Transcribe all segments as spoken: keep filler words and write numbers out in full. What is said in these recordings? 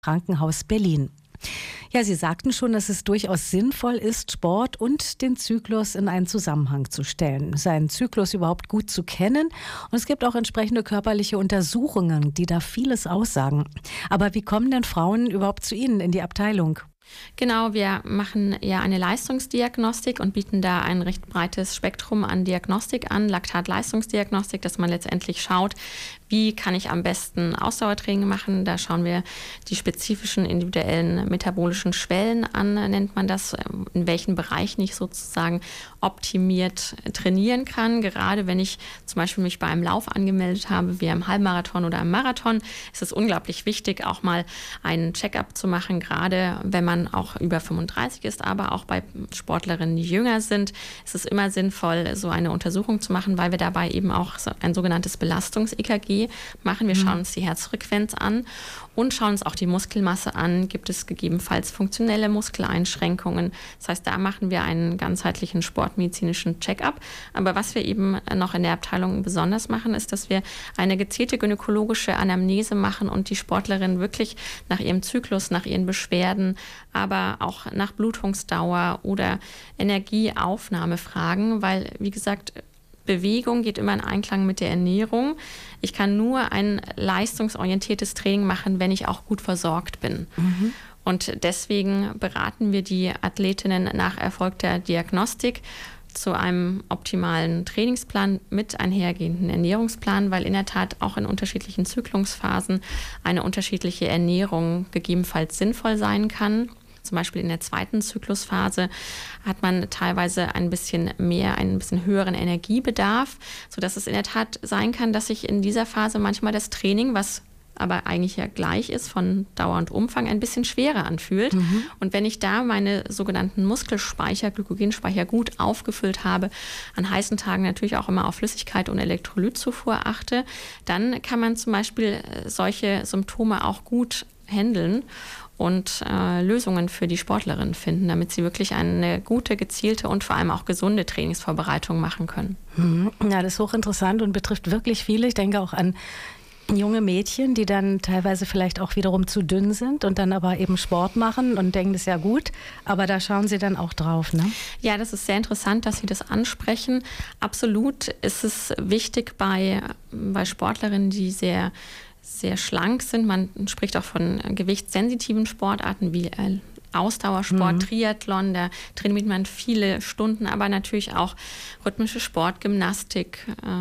Krankenhaus Berlin. Ja, Sie sagten schon, dass es durchaus sinnvoll ist, Sport und den Zyklus in einen Zusammenhang zu stellen, seinen Zyklus überhaupt gut zu kennen. Und es gibt auch entsprechende körperliche Untersuchungen, die da vieles aussagen. Aber wie kommen denn Frauen überhaupt zu Ihnen in die Abteilung? Genau, wir machen ja eine Leistungsdiagnostik und bieten da ein recht breites Spektrum an Diagnostik an, Laktat-Leistungsdiagnostik, dass man letztendlich schaut, wie kann ich am besten Ausdauertraining machen. Da schauen wir die spezifischen individuellen metabolischen Schwellen an, nennt man das, in welchen Bereichen ich sozusagen optimiert trainieren kann. Gerade wenn ich zum Beispiel mich bei einem Lauf angemeldet habe, wie einem Halbmarathon oder einem Marathon, ist es unglaublich wichtig, auch mal einen Check-up zu machen, gerade wenn man auch über fünfunddreißig ist, aber auch bei Sportlerinnen, die jünger sind, ist es immer sinnvoll, so eine Untersuchung zu machen, weil wir dabei eben auch ein sogenanntes Belastungs-E K G machen. Wir schauen uns die Herzfrequenz an und schauen uns auch die Muskelmasse an. Gibt es gegebenenfalls funktionelle Muskeleinschränkungen? Das heißt, da machen wir einen ganzheitlichen sportmedizinischen Check-up. Aber was wir eben noch in der Abteilung besonders machen, ist, dass wir eine gezielte gynäkologische Anamnese machen und die Sportlerin wirklich nach ihrem Zyklus, nach ihren Beschwerden, aber auch nach Blutungsdauer oder Energieaufnahme fragen, weil, wie gesagt, Bewegung geht immer in Einklang mit der Ernährung. Ich kann nur ein leistungsorientiertes Training machen, wenn ich auch gut versorgt bin. Mhm. Und deswegen beraten wir die Athletinnen nach erfolgter Diagnostik zu einem optimalen Trainingsplan mit einhergehenden Ernährungsplan, weil in der Tat auch in unterschiedlichen Zyklungsphasen eine unterschiedliche Ernährung gegebenenfalls sinnvoll sein kann. Zum Beispiel in der zweiten Zyklusphase hat man teilweise ein bisschen mehr, einen bisschen höheren Energiebedarf, sodass es in der Tat sein kann, dass sich in dieser Phase manchmal das Training, was aber eigentlich ja gleich ist von Dauer und Umfang, ein bisschen schwerer anfühlt. Mhm. Und wenn ich da meine sogenannten Muskelspeicher, Glykogenspeicher gut aufgefüllt habe, an heißen Tagen natürlich auch immer auf Flüssigkeit und Elektrolytzufuhr achte, dann kann man zum Beispiel solche Symptome auch gut handeln und äh, Lösungen für die Sportlerin finden, damit sie wirklich eine gute, gezielte und vor allem auch gesunde Trainingsvorbereitung machen können. Ja, das ist hochinteressant und betrifft wirklich viele. Ich denke auch an junge Mädchen, die dann teilweise vielleicht auch wiederum zu dünn sind und dann aber eben Sport machen und denken, das ist ja gut, aber da schauen Sie dann auch drauf, ne? Ja, das ist sehr interessant, dass Sie das ansprechen. Absolut ist es wichtig bei, bei Sportlerinnen, die sehr sehr schlank sind. Man spricht auch von gewichtssensitiven Sportarten wie Ausdauersport, mhm. Triathlon, da trainiert man viele Stunden, aber natürlich auch rhythmische Sport, Gymnastik,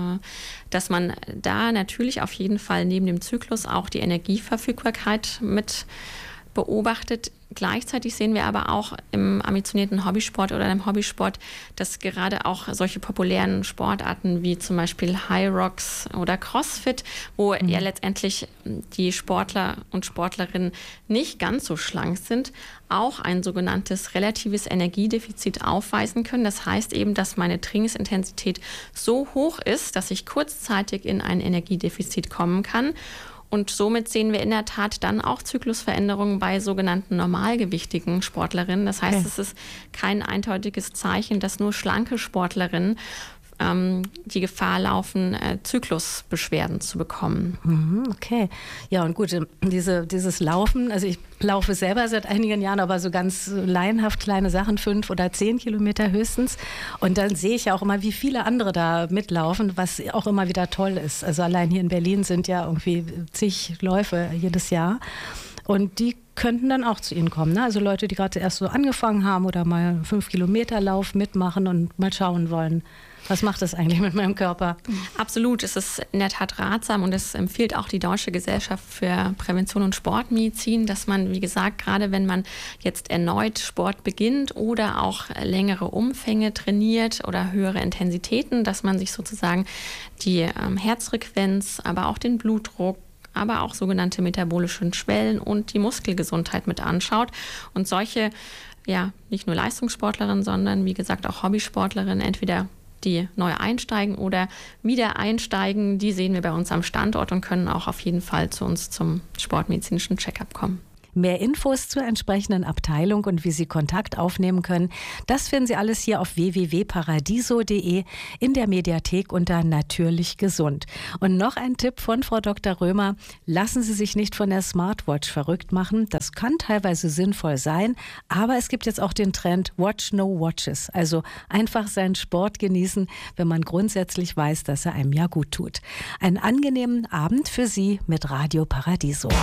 dass man da natürlich auf jeden Fall neben dem Zyklus auch die Energieverfügbarkeit mit beobachtet. Gleichzeitig sehen wir aber auch im ambitionierten Hobbysport oder im Hobbysport, dass gerade auch solche populären Sportarten wie zum Beispiel High Rocks oder CrossFit, wo mhm. ja letztendlich die Sportler und Sportlerinnen nicht ganz so schlank sind, auch ein sogenanntes relatives Energiedefizit aufweisen können. Das heißt eben, dass meine Trainingsintensität so hoch ist, dass ich kurzzeitig in ein Energiedefizit kommen kann. Und somit sehen wir in der Tat dann auch Zyklusveränderungen bei sogenannten normalgewichtigen Sportlerinnen. Das heißt, okay. Es ist kein eindeutiges Zeichen, dass nur schlanke Sportlerinnen ähm, die Gefahr laufen, äh, Zyklusbeschwerden zu bekommen. Okay. Ja, und gut, diese, dieses Laufen, also ich laufe selber seit einigen Jahren, aber so ganz laienhaft kleine Sachen, fünf oder zehn Kilometer höchstens. Und dann sehe ich ja auch immer, wie viele andere da mitlaufen, was auch immer wieder toll ist. Also allein hier in Berlin sind ja irgendwie zig Läufe jedes Jahr. Und die könnten dann auch zu Ihnen kommen, ne? Also Leute, die gerade erst so angefangen haben oder mal fünf Kilometer Lauf mitmachen und mal schauen wollen. Was macht das eigentlich mit meinem Körper? Absolut, es ist in der Tat ratsam und es empfiehlt auch die Deutsche Gesellschaft für Prävention und Sportmedizin, dass man, wie gesagt, gerade wenn man jetzt erneut Sport beginnt oder auch längere Umfänge trainiert oder höhere Intensitäten, dass man sich sozusagen die ähm, Herzfrequenz, aber auch den Blutdruck, aber auch sogenannte metabolische Schwellen und die Muskelgesundheit mit anschaut. Und solche, ja, nicht nur Leistungssportlerinnen, sondern wie gesagt auch Hobbysportlerinnen, entweder die neu einsteigen oder wieder einsteigen, die sehen wir bei uns am Standort und können auch auf jeden Fall zu uns zum sportmedizinischen Check-up kommen. Mehr Infos zur entsprechenden Abteilung und wie Sie Kontakt aufnehmen können, das finden Sie alles hier auf w w w punkt paradiso punkt d e in der Mediathek unter Natürlich gesund. Und noch ein Tipp von Frau Doktor Römer: Lassen Sie sich nicht von der Smartwatch verrückt machen. Das kann teilweise sinnvoll sein, aber es gibt jetzt auch den Trend Watch No Watches. Also einfach seinen Sport genießen, wenn man grundsätzlich weiß, dass er einem ja gut tut. Einen angenehmen Abend für Sie mit Radio Paradiso.